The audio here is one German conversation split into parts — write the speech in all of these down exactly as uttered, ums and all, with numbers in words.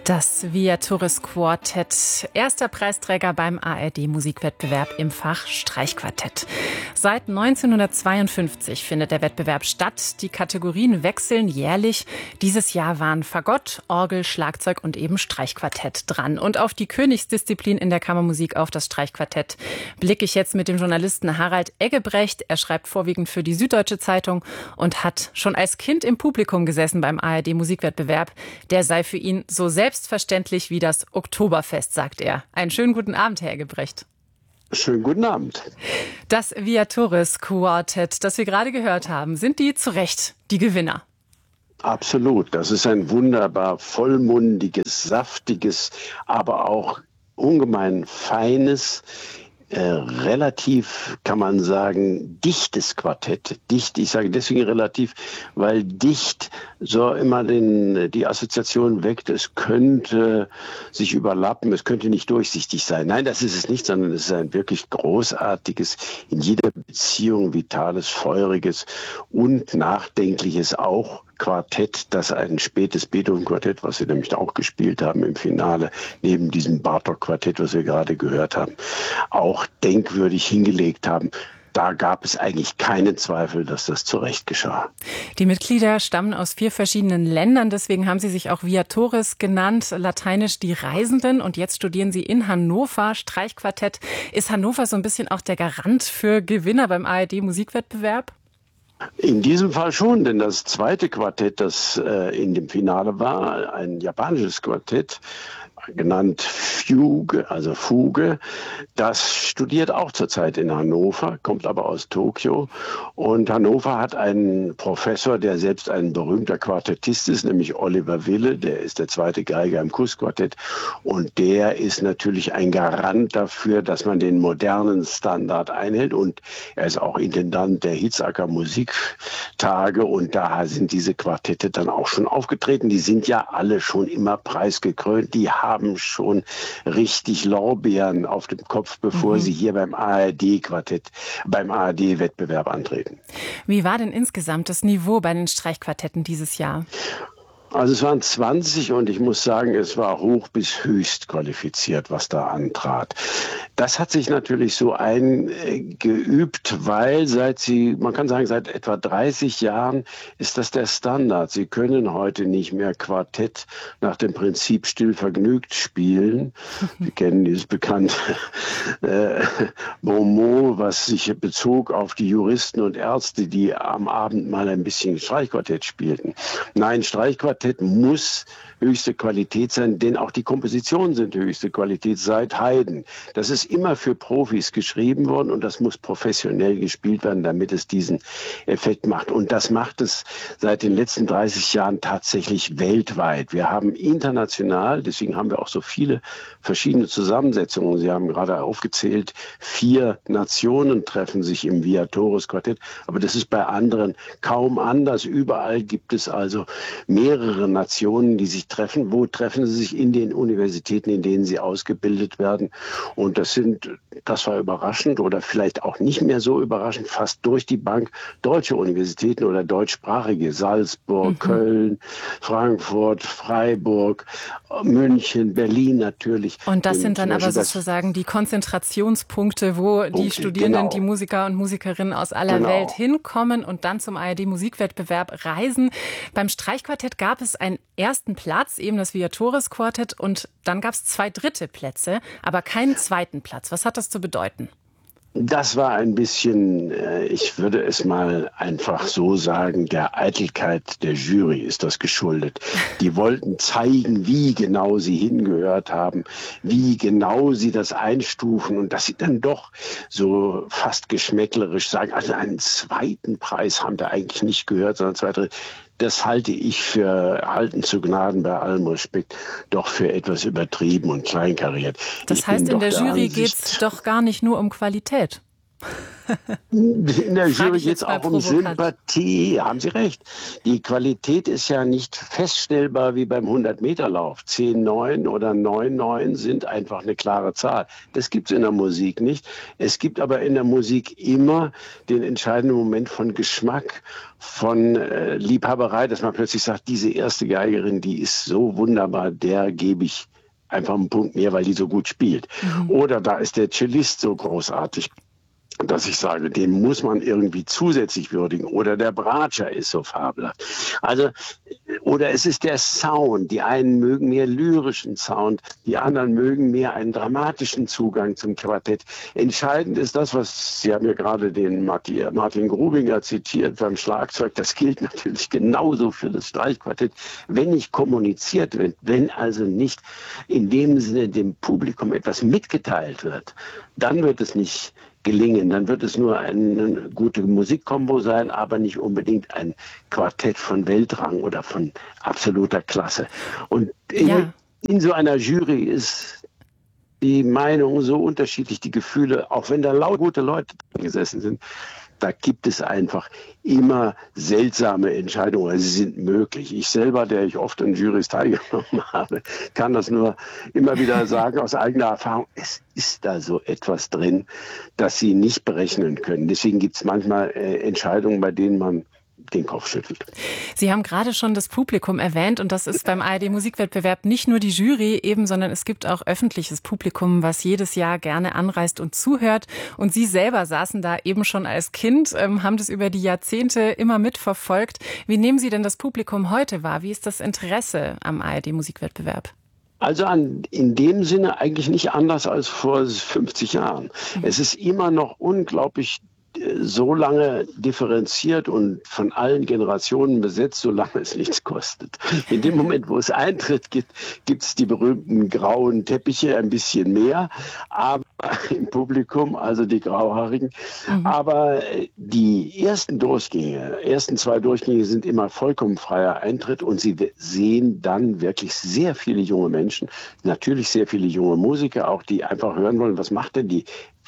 Das Viatoris Quartett, erster Preisträger beim A R D-Musikwettbewerb im Fach Streichquartett. Seit neunzehnhundertzweiundfünfzig findet der Wettbewerb statt. Die Kategorien wechseln jährlich. Dieses Jahr waren Fagott, Orgel, Schlagzeug und eben Streichquartett dran. Und auf die Königsdisziplin in der Kammermusik, auf das Streichquartett, blicke ich jetzt mit dem Journalisten Harald Eggebrecht. Er schreibt vorwiegend für die Süddeutsche Zeitung und hat schon als Kind im Publikum gesessen beim A R D-Musikwettbewerb. Der sei für ihn so selbstverständlich wie das Oktoberfest, sagt er. Einen schönen guten Abend, Herr Eggebrecht. Schönen guten Abend. Das Viatoris Quartett, das wir gerade gehört haben, sind die zu Recht die Gewinner? Absolut. Das ist ein wunderbar vollmundiges, saftiges, aber auch ungemein feines, Äh, relativ, kann man sagen, dichtes Quartett. Dicht, ich sage deswegen relativ, weil dicht so immer den, die Assoziation weckt, es könnte sich überlappen, es könnte nicht durchsichtig sein. Nein, das ist es nicht, sondern es ist ein wirklich großartiges, in jeder Beziehung vitales, feuriges und nachdenkliches auch Quartett, das ein spätes Beethoven-Quartett, was wir nämlich auch gespielt haben im Finale, neben diesem Bartók-Quartett, was wir gerade gehört haben, auch denkwürdig hingelegt haben. Da gab es eigentlich keinen Zweifel, dass das zu Recht geschah. Die Mitglieder stammen aus vier verschiedenen Ländern, deswegen haben sie sich auch Viatoris genannt, lateinisch die Reisenden. Und jetzt studieren sie in Hannover Streichquartett. Ist Hannover so ein bisschen auch der Garant für Gewinner beim A R D-Musikwettbewerb? In diesem Fall schon, denn das zweite Quartett, das äh, in dem Finale war, ein japanisches Quartett, genannt Fuge, also Fuge, das studiert auch zurzeit in Hannover, kommt aber aus Tokio. Und Hannover hat einen Professor, der selbst ein berühmter Quartettist ist, nämlich Oliver Wille, der ist der zweite Geiger im Kuss-Quartett. Und der ist natürlich ein Garant dafür, dass man den modernen Standard einhält. Und er ist auch Intendant der Hitzacker Musiktage. Und da sind diese Quartette dann auch schon aufgetreten. Die sind ja alle schon immer preisgekrönt. Die haben haben schon richtig Lorbeeren auf dem Kopf, bevor mhm. sie hier beim A R D-Quartett, beim A R D-Wettbewerb antreten. Wie war denn insgesamt das Niveau bei den Streichquartetten dieses Jahr? Also es waren zwanzig und ich muss sagen, es war hoch bis höchst qualifiziert, was da antrat. Das hat sich natürlich so eingeübt, weil seit sie, man kann sagen, seit etwa dreißig Jahren ist das der Standard. Sie können heute nicht mehr Quartett nach dem Prinzip still vergnügt spielen. Wir kennen dieses bekannte äh, Bonmot, was sich bezog auf die Juristen und Ärzte, die am Abend mal ein bisschen Streichquartett spielten. Nein, Streichquartett muss höchste Qualität sein, denn auch die Kompositionen sind höchste Qualität seit Haydn. Das ist immer für Profis geschrieben worden und das muss professionell gespielt werden, damit es diesen Effekt macht. Und das macht es seit den letzten dreißig Jahren tatsächlich weltweit. Wir haben international, deswegen haben wir auch so viele verschiedene Zusammensetzungen. Sie haben gerade aufgezählt, vier Nationen treffen sich im Viatoris Quartett, aber das ist bei anderen kaum anders. Überall gibt es also mehrere Nationen, die sich treffen. Wo treffen sie sich? In den Universitäten, in denen sie ausgebildet werden. Und das sind, das war überraschend oder vielleicht auch nicht mehr so überraschend, fast durch die Bank deutsche Universitäten oder deutschsprachige. Salzburg, mhm. Köln, Frankfurt, Freiburg, München, Berlin natürlich. Und das sind dann aber sozusagen die Konzentrationspunkte, wo Punkte, die Studierenden, genau. die Musiker und Musikerinnen aus aller genau. Welt hinkommen und dann zum A R D-Musikwettbewerb reisen. Beim Streichquartett gab es einen ersten Platz, eben das Viatoris Quartett, und dann gab es zwei dritte Plätze, aber keinen zweiten Platz. Was hat das zu bedeuten? Das war ein bisschen, ich würde es mal einfach so sagen, der Eitelkeit der Jury ist das geschuldet. Die wollten zeigen, wie genau sie hingehört haben, wie genau sie das einstufen und dass sie dann doch so fast geschmäcklerisch sagen, also einen zweiten Preis haben wir eigentlich nicht gehört, sondern zwei Drittel. Das halte ich für, halten zu Gnaden bei allem Respekt, doch für etwas übertrieben und kleinkariert. Das heißt, in der Jury geht es doch gar nicht nur um Qualität. In der Jury geht es auch um provokant. Sympathie, haben Sie recht. Die Qualität ist ja nicht feststellbar wie beim hundert-Meter-Lauf. zehn neun oder neun neun sind einfach eine klare Zahl. Das gibt es in der Musik nicht. Es gibt aber in der Musik immer den entscheidenden Moment von Geschmack, von äh, Liebhaberei, dass man plötzlich sagt, diese erste Geigerin, die ist so wunderbar, der gebe ich einfach einen Punkt mehr, weil die so gut spielt. Mhm. Oder da ist der Cellist so großartig, dass ich sage, den muss man irgendwie zusätzlich würdigen. Oder der Bratscher ist so fabelhaft. Also, oder es ist der Sound. Die einen mögen mehr lyrischen Sound, die anderen mögen mehr einen dramatischen Zugang zum Quartett. Entscheidend ist das, was Sie haben ja gerade den Martin Grubinger zitiert beim Schlagzeug. Das gilt natürlich genauso für das Streichquartett. Wenn nicht kommuniziert wird, wenn also nicht in dem Sinne dem Publikum etwas mitgeteilt wird, dann wird es nicht gelingen. Dann wird es nur eine gute Musikkombo sein, aber nicht unbedingt ein Quartett von Weltrang oder von absoluter Klasse. Und in, ja. in so einer Jury ist die Meinung so unterschiedlich, die Gefühle, auch wenn da laut gute Leute drin gesessen sind, da gibt es einfach immer seltsame Entscheidungen. Also sie sind möglich. Ich selber, der ich oft in Jurys teilgenommen habe, kann das nur immer wieder sagen aus eigener Erfahrung. Es ist da so etwas drin, das Sie nicht berechnen können. Deswegen gibt es manchmal äh, Entscheidungen, bei denen man den Kopf schüttelt. Sie haben gerade schon das Publikum erwähnt und das ist beim A R D-Musikwettbewerb nicht nur die Jury eben, sondern es gibt auch öffentliches Publikum, was jedes Jahr gerne anreist und zuhört. Und Sie selber saßen da eben schon als Kind, ähm, haben das über die Jahrzehnte immer mitverfolgt. Wie nehmen Sie denn das Publikum heute wahr? Wie ist das Interesse am A R D-Musikwettbewerb? Also an, in dem Sinne eigentlich nicht anders als vor fünfzig Jahren. Mhm. Es ist immer noch unglaublich so lange differenziert und von allen Generationen besetzt, solange es nichts kostet. In dem Moment, wo es Eintritt gibt, gibt es die berühmten grauen Teppiche ein bisschen mehr, aber im Publikum, also die Grauhaarigen. Mhm. Aber die ersten Durchgänge, ersten zwei Durchgänge sind immer vollkommen freier Eintritt und Sie sehen dann wirklich sehr viele junge Menschen, natürlich sehr viele junge Musiker auch, die einfach hören wollen, was macht denn die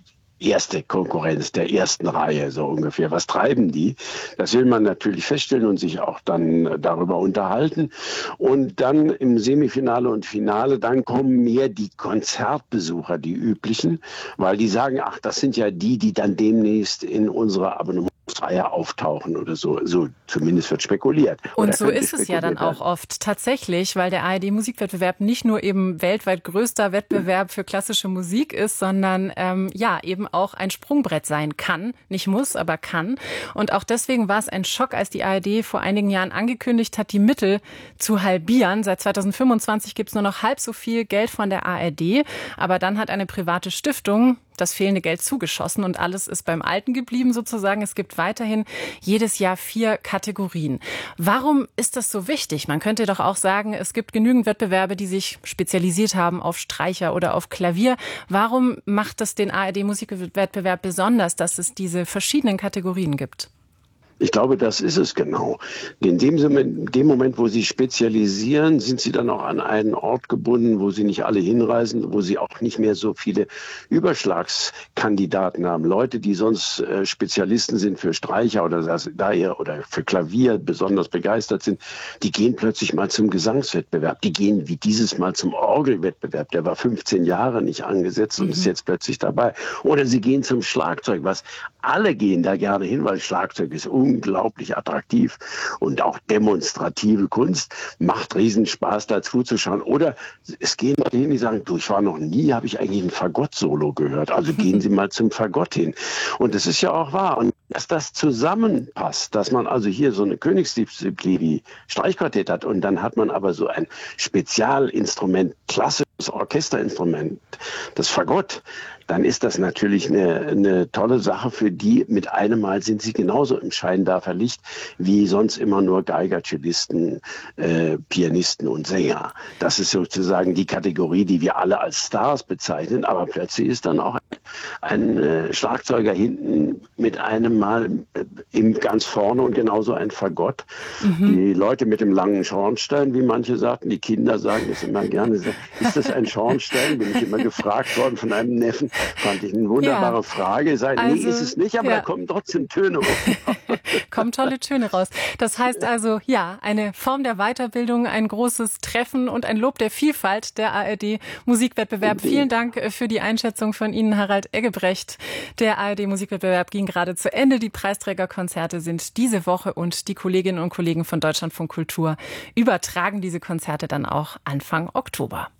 erste Konkurrenz der ersten Reihe, so ungefähr. Was treiben die? Das will man natürlich feststellen und sich auch dann darüber unterhalten. Und dann im Semifinale und Finale, dann kommen mehr die Konzertbesucher, die üblichen, weil die sagen, ach, das sind ja die, die dann demnächst in unserer Abonnementsreihe auftauchen oder so. So zumindest wird spekuliert. Und so ist es ja dann auch oft tatsächlich, weil der A R D-Musikwettbewerb nicht nur eben weltweit größter Wettbewerb für klassische Musik ist, sondern ähm, ja eben auch ein Sprungbrett sein kann. Nicht muss, aber kann. Und auch deswegen war es ein Schock, als die A R D vor einigen Jahren angekündigt hat, die Mittel zu halbieren. Seit zweitausendfünfundzwanzig gibt es nur noch halb so viel Geld von der A R D. Aber dann hat eine private Stiftung das fehlende Geld zugeschossen und alles ist beim Alten geblieben sozusagen. Es gibt weiterhin jedes Jahr vier Kategorien. Warum ist das so wichtig? Man könnte doch auch sagen, es gibt genügend Wettbewerbe, die sich spezialisiert haben auf Streicher oder auf Klavier. Warum macht das den A R D-Musikwettbewerb besonders, dass es diese verschiedenen Kategorien gibt? Ich glaube, das ist es genau. In dem, in dem Moment, wo Sie spezialisieren, sind Sie dann auch an einen Ort gebunden, wo Sie nicht alle hinreisen, wo Sie auch nicht mehr so viele Überschlagskandidaten haben. Leute, die sonst äh, Spezialisten sind für Streicher oder, oder für Klavier besonders begeistert sind, die gehen plötzlich mal zum Gesangswettbewerb. Die gehen wie dieses Mal zum Orgelwettbewerb. Der war fünfzehn Jahre nicht angesetzt und mhm. ist jetzt plötzlich dabei. Oder Sie gehen zum Schlagzeug, was alle gehen da gerne hin, weil Schlagzeug ist unglaublich attraktiv und auch demonstrative Kunst, macht riesen Spaß dazu zu schauen. Oder es gehen Leute hin, die sagen, du, ich war noch nie, habe ich eigentlich ein Fagott-Solo gehört, also gehen Sie mal zum Fagott hin. Und das ist ja auch wahr. Und dass das zusammenpasst, dass man also hier so eine Königsdisziplin wie Streichquartett hat und dann hat man aber so ein Spezialinstrument, klassisches Orchesterinstrument, das Fagott, dann ist das natürlich eine, eine tolle Sache für die. Mit einem Mal sind sie genauso im Scheinwerferlicht wie sonst immer nur Geiger, Cellisten, äh, Pianisten und Sänger. Das ist sozusagen die Kategorie, die wir alle als Stars bezeichnen. Aber plötzlich ist dann auch ein, ein äh, Schlagzeuger hinten mit einem Mal äh, im ganz vorne und genauso ein Fagott. Mhm. Die Leute mit dem langen Schornstein, wie manche sagten, die Kinder sagen das immer gerne. Ist das ein Schornstein? Bin ich immer gefragt worden von einem Neffen. Fand ich eine wunderbare Ja. Frage. Sei, Also, nee, ist es nicht, aber ja. da kommen trotzdem Töne raus. Kommen tolle Töne raus. Das heißt also, ja, eine Form der Weiterbildung, ein großes Treffen und ein Lob der Vielfalt der A R D-Musikwettbewerb. Vielen Dank für die Einschätzung von Ihnen, Harald Eggebrecht. Der A R D-Musikwettbewerb ging gerade zu Ende. Die Preisträgerkonzerte sind diese Woche und die Kolleginnen und Kollegen von Deutschlandfunk Kultur übertragen diese Konzerte dann auch Anfang Oktober.